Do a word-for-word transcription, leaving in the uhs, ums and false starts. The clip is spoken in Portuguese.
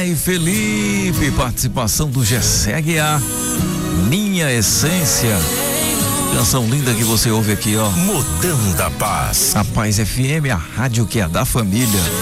Ney Felipe, participação do Gessé Aguiar, Minha Essência. Canção linda que você ouve aqui, ó. Modão da Paz. A Paz F M, a rádio que é da família.